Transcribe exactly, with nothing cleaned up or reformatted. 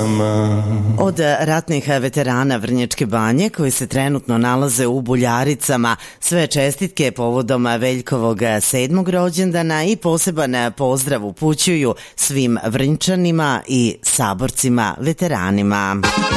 sama. Od ratnih veterana Vrnjačke Banje koji se trenutno nalaze u Buljaricama, sve čestitke povodom Veljkovog sedmog rođendana i poseban pozdrav upućuju svim Vrnjčanima i saborcima veteranima.